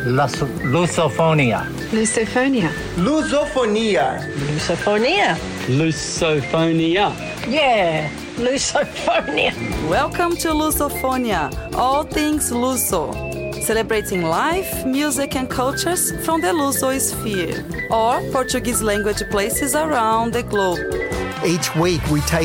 Lusophonia. Lusofonia. Lusofonia. Lusofonia. Lusofonia. Yeah, Lusophonia. Welcome to Lusophonia, all things Luso. Celebrating life, music and cultures from the Lusosphere, or Portuguese language places around the globe. Each week we take